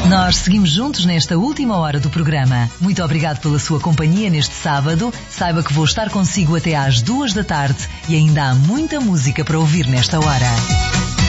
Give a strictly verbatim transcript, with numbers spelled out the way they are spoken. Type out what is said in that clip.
Nós seguimos juntos nesta última hora do programa. Muito obrigado pela sua companhia neste sábado. Saiba que vou estar consigo até às duas da tarde e ainda há muita música para ouvir nesta hora.